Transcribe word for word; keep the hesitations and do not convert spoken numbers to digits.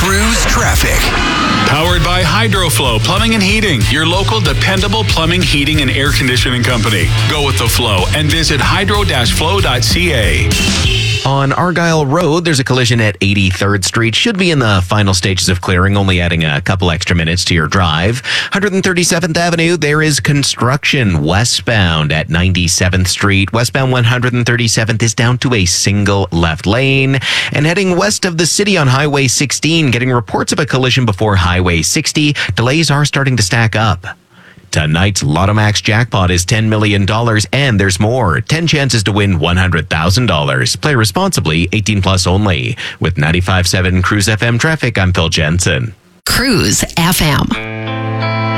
Cruise Traffic. Powered by Hydroflow Plumbing and Heating, your local dependable plumbing, heating, and air conditioning company. Go with the flow and visit hydro dash flow dot c a. On Argyle Road, there's a collision at eighty-third Street. Should be in the final stages of clearing, only adding a couple extra minutes to your drive. one hundred thirty-seventh Avenue, there is construction westbound at ninety-seventh Street. Westbound one hundred thirty-seventh is down to a single left lane. And heading west of the city on Highway sixteen, getting reports of a collision before Highway sixty. Delays are starting to stack up. Tonight's Lotto Max jackpot is ten million dollars, and there's more. ten chances to win one hundred thousand dollars. Play responsibly, eighteen plus only. With ninety-five point seven Cruise F M traffic, I'm Phil Jensen. Cruise F M.